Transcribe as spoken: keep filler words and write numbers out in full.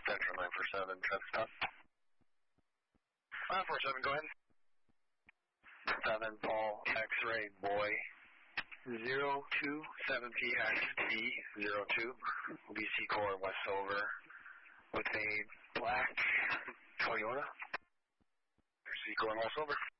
Central nine four seven, traffic stop. nine four seven, go ahead. seven, Paul, X-ray, boy. zero two seven P X T zero two, B C Core Westover, with a black Toyota. C Core Westover.